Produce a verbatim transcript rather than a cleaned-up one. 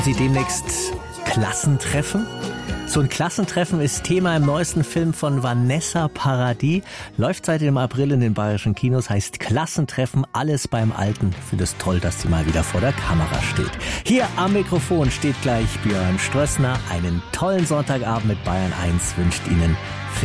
Sie demnächst Klassentreffen? So ein Klassentreffen ist Thema im neuesten Film von Vanessa Paradis. Läuft seit dem April in den bayerischen Kinos, heißt Klassentreffen, alles beim Alten. Finde es toll, dass sie mal wieder vor der Kamera steht. Hier am Mikrofon steht gleich Björn Strössner. Einen tollen Sonntagabend mit Bayern eins wünscht Ihnen